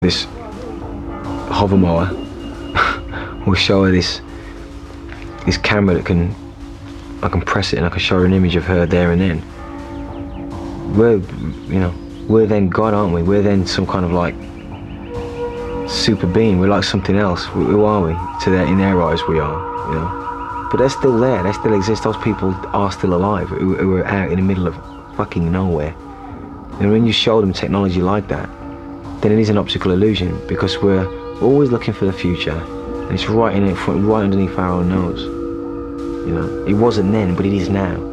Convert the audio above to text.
This hover mower will show her this camera that I can press it and I can show her an image of her there and then. We're then God, aren't we? We're then some kind of like super being. We're like something else. Who are we? In their eyes we are, But they're still there, they still exist. Those people are still alive, who are out in the middle of fucking nowhere. And when you show them technology like that, then it is an optical illusion, because we're always looking for the future, and it's right in it, right underneath our own nose. It wasn't then, but it is now.